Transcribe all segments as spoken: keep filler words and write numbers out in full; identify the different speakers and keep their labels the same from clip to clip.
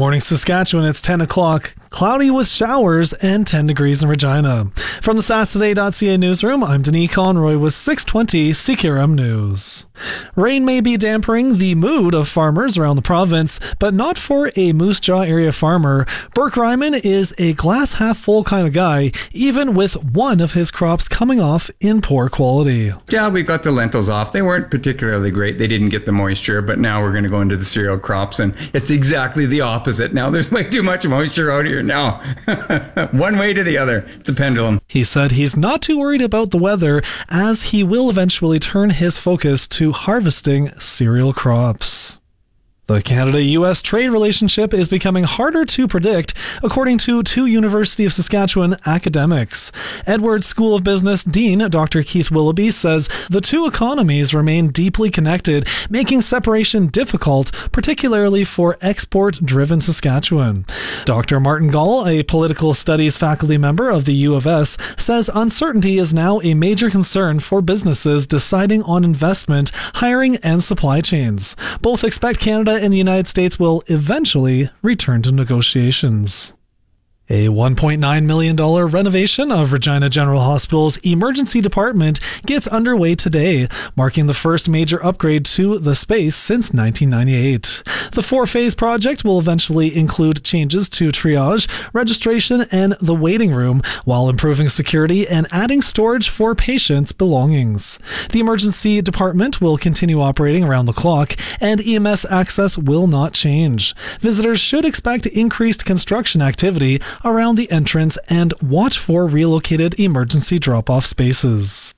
Speaker 1: morning, Saskatchewan. It's ten o'clock. Cloudy with showers and ten degrees in Regina. From the Sask Today dot C A newsroom, I'm Denis Conroy with six twenty C K R M News. Rain may be dampening the mood of farmers around the province, but not for a Moose Jaw area farmer. Burke Ryman is a glass half full kind of guy, even with one of his crops coming off in poor quality.
Speaker 2: Yeah, we got the lentils off. They weren't particularly great. They didn't get the moisture, but now we're going to go into the cereal crops, and it's exactly the opposite. Now there's way too much moisture out here now. One way to the other. It's a pendulum.
Speaker 1: He said he's not too worried about the weather, as he will eventually turn his focus to harvesting cereal crops. The Canada-U S trade relationship is becoming harder to predict, according to two University of Saskatchewan academics. Edwards School of Business Dean Doctor Keith Willoughby says the two economies remain deeply connected, making separation difficult, particularly for export-driven Saskatchewan. Doctor Martin Gall, a political studies faculty member of the U of S, says uncertainty is now a major concern for businesses deciding on investment, hiring, and supply chains. Both expect Canada and the United States will eventually return to negotiations. A one point nine million dollars renovation of Regina General Hospital's emergency department gets underway today, marking the first major upgrade to the space since nineteen ninety-eight. The four-phase project will eventually include changes to triage, registration, and the waiting room, while improving security and adding storage for patients' belongings. The emergency department will continue operating around the clock, and E M S access will not change. Visitors should expect increased construction activity around the entrance and watch for relocated emergency drop-off spaces.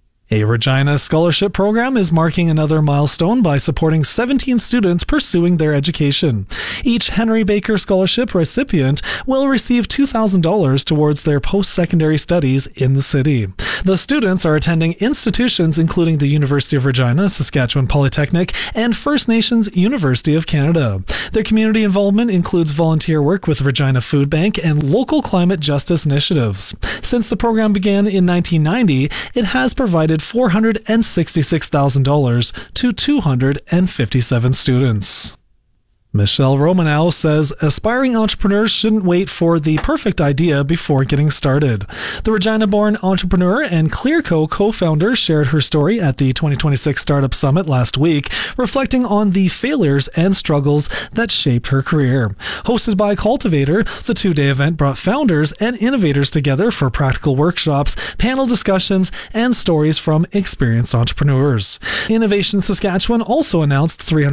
Speaker 1: A Regina Scholarship Program is marking another milestone by supporting seventeen students pursuing their education. Each Henry Baker Scholarship recipient will receive two thousand dollars towards their post-secondary studies in the city. The students are attending institutions including the University of Regina, Saskatchewan Polytechnic, and First Nations University of Canada. Their community involvement includes volunteer work with Regina Food Bank and local climate justice initiatives. Since the program began in nineteen ninety, it has provided four hundred sixty-six thousand dollars to two hundred fifty-seven students. Michelle Romanow says aspiring entrepreneurs shouldn't wait for the perfect idea before getting started. The Regina-born entrepreneur and Clearco co-founder shared her story at the twenty twenty-six Startup Summit last week, reflecting on the failures and struggles that shaped her career. Hosted by Cultivator, the two-day event brought founders and innovators together for practical workshops, panel discussions, and stories from experienced entrepreneurs. Innovation Saskatchewan also announced three hundred